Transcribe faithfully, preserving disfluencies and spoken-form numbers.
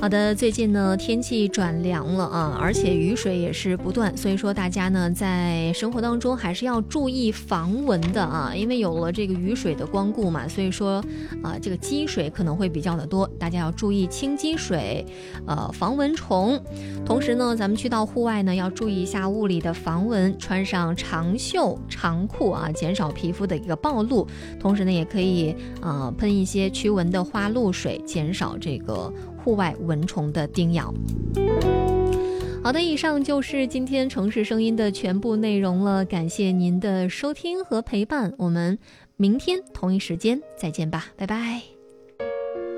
好的，最近呢天气转凉了啊，而且雨水也是不断，所以说大家呢在生活当中还是要注意防蚊的啊，因为有了这个雨水的光顾嘛，所以说啊这个积水可能会比较的多，大家要注意清积水，呃防蚊虫。同时呢，咱们去到户外呢要注意一下物理的防蚊，穿上长袖长裤啊，减少皮肤的一个暴露。同时呢，也可以呃喷一些驱蚊的花露水，减少这个户外蚊虫的叮咬。好的，以上就是今天城市声音的全部内容了，感谢您的收听和陪伴，我们明天同一时间再见吧，拜拜。